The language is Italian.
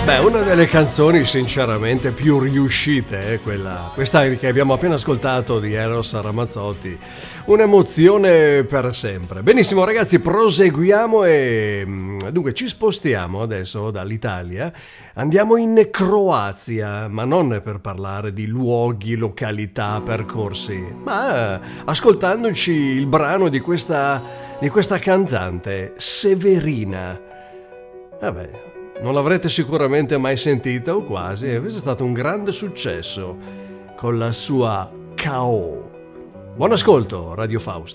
Beh, una delle canzoni sinceramente più riuscite è questa che abbiamo appena ascoltato di Eros Ramazzotti. Un'emozione per sempre. Benissimo ragazzi, proseguiamo e dunque ci spostiamo adesso dall'Italia. Andiamo in Croazia, ma non per parlare di luoghi, località, percorsi, ma ascoltandoci il brano di questa cantante, Severina. Vabbè, non l'avrete sicuramente mai sentita o quasi, e questo è stato un grande successo con la sua K.O. Buon ascolto, Radio Faust.